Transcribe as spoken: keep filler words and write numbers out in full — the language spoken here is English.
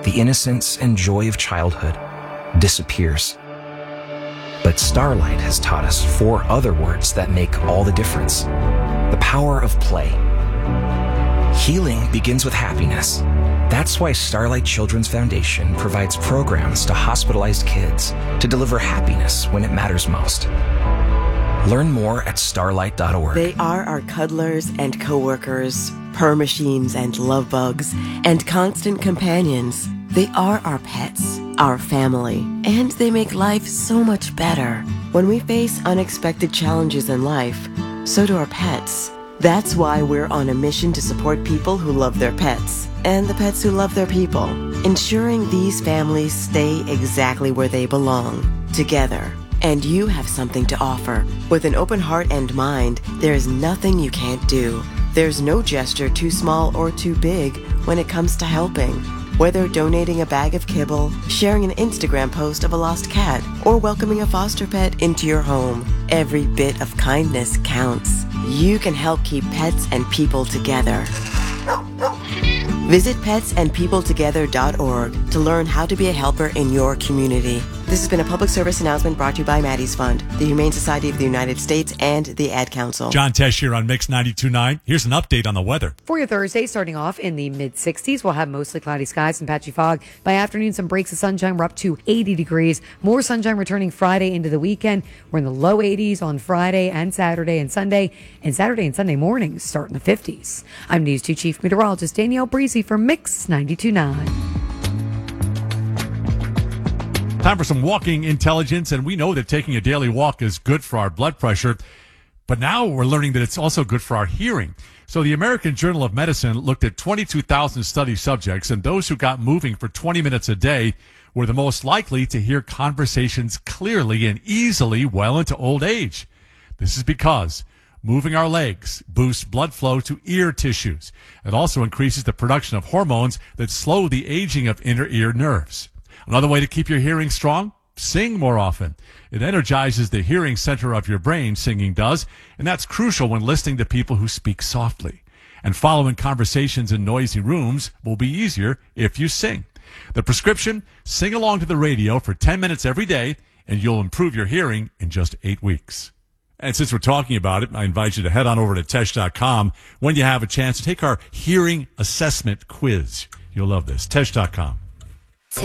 the innocence and joy of childhood disappears. But Starlight has taught us four other words that make all the difference. The power of play. Healing begins with happiness. That's why Starlight Children's Foundation provides programs to hospitalized kids to deliver happiness when it matters most. Learn more at starlight dot org. They are our cuddlers and coworkers, purr machines and love bugs, and constant companions. They are our pets, our family, and they make life so much better. When we face unexpected challenges in life, so do our pets. That's why we're on a mission to support people who love their pets and the pets who love their people, ensuring these families stay exactly where they belong, together. And you have something to offer. With an open heart and mind, there is nothing you can't do. There's no gesture too small or too big when it comes to helping. Whether donating a bag of kibble, sharing an Instagram post of a lost cat, or welcoming a foster pet into your home, every bit of kindness counts. You can help keep pets and people together. Visit pets and people together dot org to learn how to be a helper in your community. This has been a public service announcement brought to you by Maddie's Fund, the Humane Society of the United States, and the Ad Council. John Tesh here on Mix ninety-two point nine. Here's an update on the weather. For your Thursday, starting off in the mid-sixties, we'll have mostly cloudy skies and patchy fog. By afternoon, some breaks of sunshine. We're up to eighty degrees. More sunshine returning Friday into the weekend. We're in the low eighties on Friday and Saturday and Sunday. And Saturday and Sunday mornings start in the fifties. I'm News two Chief Meteorologist Danielle Breezy for Mix ninety-two point nine. Time for some walking intelligence, and we know that taking a daily walk is good for our blood pressure, but now we're learning that it's also good for our hearing. So the American Journal of Medicine looked at twenty-two thousand study subjects, and those who got moving for twenty minutes a day were the most likely to hear conversations clearly and easily well into old age. This is because moving our legs boosts blood flow to ear tissues. It also increases the production of hormones that slow the aging of inner ear nerves. Another way to keep your hearing strong? Sing more often. It energizes the hearing center of your brain, singing does, and that's crucial when listening to people who speak softly. And following conversations in noisy rooms will be easier if you sing. The prescription? Sing along to the radio for ten minutes every day, and you'll improve your hearing in just eight weeks. And since we're talking about it, I invite you to head on over to tesh dot com when you have a chance to take our hearing assessment quiz. You'll love this. tesh dot com.